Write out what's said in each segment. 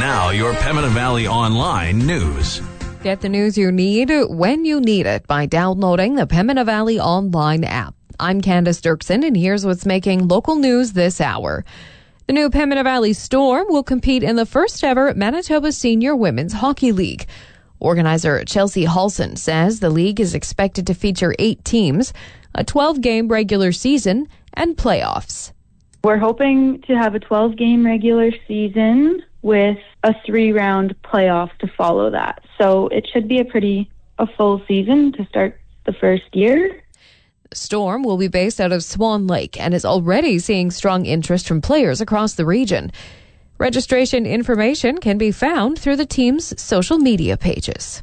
Now, your Pembina Valley Online news. Get the news you need when you need it by downloading the Pembina Valley Online app. I'm Candace Dirksen, and here's what's making local news this hour. The new Pembina Valley Storm will compete in the first ever Manitoba Senior Women's Hockey League. Organizer Chelsea Halson says the league is expected to feature 8 teams, a 12-game regular season, and playoffs. We're hoping to have a 12-game regular season with a 3-round playoff to follow that. So it should be a full season to start the first year. The Storm will be based out of Swan Lake and is already seeing strong interest from players across the region. Registration information can be found through the team's social media pages.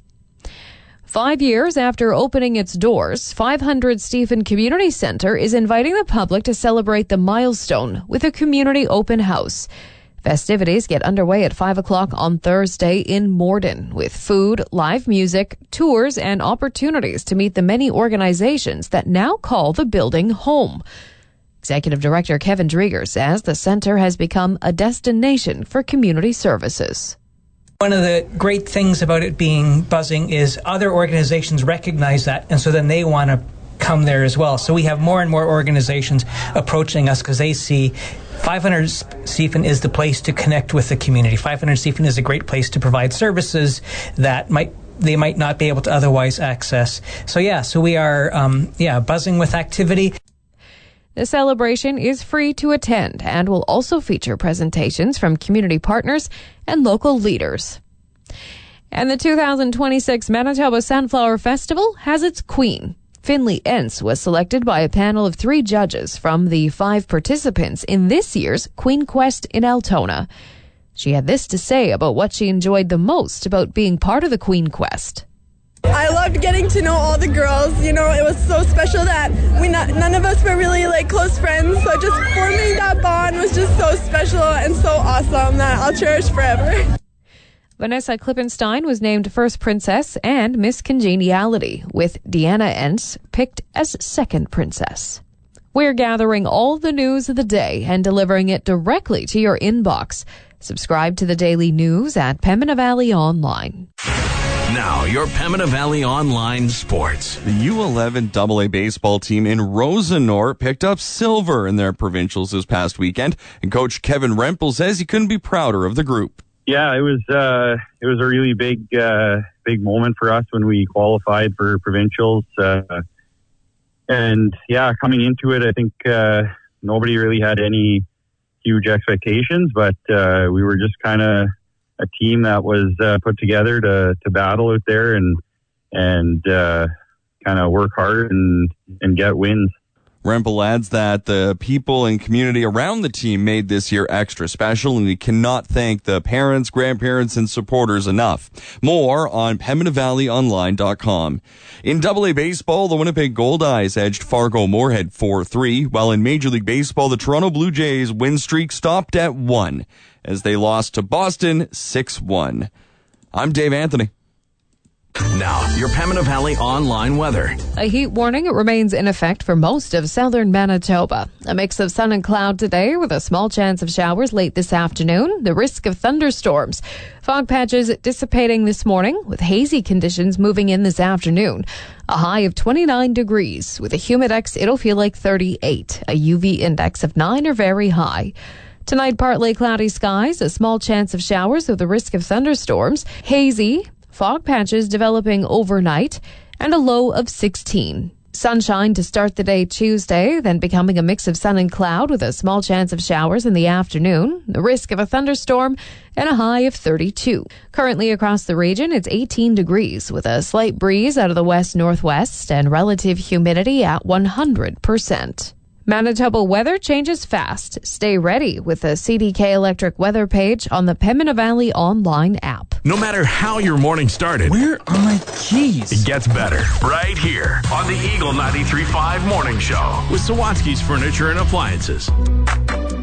5 years after opening its doors, 500 Stephen Community Centre is inviting the public to celebrate the milestone with a community open house. Festivities get underway at 5 o'clock on Thursday in Morden with food, live music, tours, and opportunities to meet the many organizations that now call the building home. Executive Director Kevin Drieger says the centre has become a destination for community services. One of the great things about it being buzzing is other organizations recognize that, and so then they want to come there as well. So we have more and more organizations approaching us because they see 500 Stephen is the place to connect with the community. 500 Stephen is a great place to provide services that they might not be able to otherwise access. So we are buzzing with activity. The celebration is free to attend and will also feature presentations from community partners and local leaders. And the 2026 Manitoba Sunflower Festival has its queen. Finley Entz was selected by a panel of 3 judges from the 5 participants in this year's Queen Quest in Altona. She had this to say about what she enjoyed the most about being part of the Queen Quest. I loved getting to know all the girls. You know, it was so special that none of us were really close friends. So just forming that bond was just so special and so awesome that I'll cherish forever. Vanessa Klippenstein was named first princess and Miss Congeniality, with Deanna Entz picked as second princess. We're gathering all the news of the day and delivering it directly to your inbox. Subscribe to the daily news at Pembina Valley Online. Now, your Pembina Valley Online sports. The U11 AA baseball team in Rosenor picked up silver in their provincials this past weekend, and Coach Kevin Rempel says he couldn't be prouder of the group. Yeah, it was a really big moment for us when we qualified for provincials. And coming into it, I think nobody really had any huge expectations, but we were just kind of a team that was put together to battle out there and kind of work hard and get wins. Rempel adds that the people and community around the team made this year extra special, and he cannot thank the parents, grandparents, and supporters enough. More on PembinaValleyOnline.com. In AA baseball, the Winnipeg Goldeyes edged Fargo Moorhead 4-3, while in Major League Baseball, the Toronto Blue Jays win streak stopped at 1 as they lost to Boston 6-1. I'm Dave Anthony. Now, your Pembina Valley Online weather. A heat warning remains in effect for most of southern Manitoba. A mix of sun and cloud today with a small chance of showers late this afternoon. The risk of thunderstorms. Fog patches dissipating this morning with hazy conditions moving in this afternoon. A high of 29 degrees. With a humidex, it'll feel like 38. A UV index of 9 or very high. Tonight, partly cloudy skies, a small chance of showers with the risk of thunderstorms. Hazy. Fog patches developing overnight, and a low of 16. Sunshine to start the day Tuesday, then becoming a mix of sun and cloud with a small chance of showers in the afternoon, the risk of a thunderstorm, and a high of 32. Currently across the region, it's 18 degrees with a slight breeze out of the west-northwest and relative humidity at 100%. Manitoba weather changes fast. Stay ready with the CDK Electric weather page on the Pembina Valley Online app. No matter how your morning started, where are my keys? It gets better right here on the Eagle 93.5 Morning Show with Sawatsky's Furniture and Appliances.